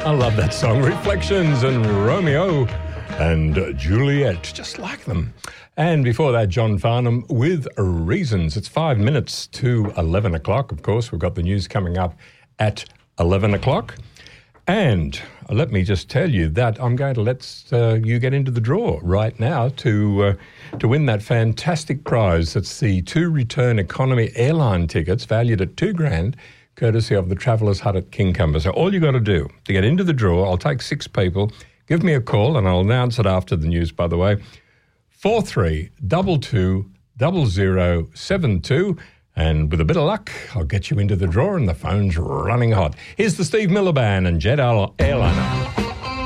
I love that song. Reflections and Romeo and Juliet, just like them. And before that, John Farnham with Reasons. It's 5 minutes to 11 o'clock. Of course, we've got the news coming up at 11 o'clock. And let me just tell you that I'm going to let you get into the draw right now to win that fantastic prize. It's the 2 return economy airline tickets valued at $2,000, courtesy of the Travellers Hut at Kincumber. So all you got to do to get into the draw, I'll take 6 people. Give me a call, and I'll announce it after the news, by the way. 4322 0072. And with a bit of luck, I'll get you into the draw, and the phone's running hot. Here's the Steve Miller Band and Jet Airliner.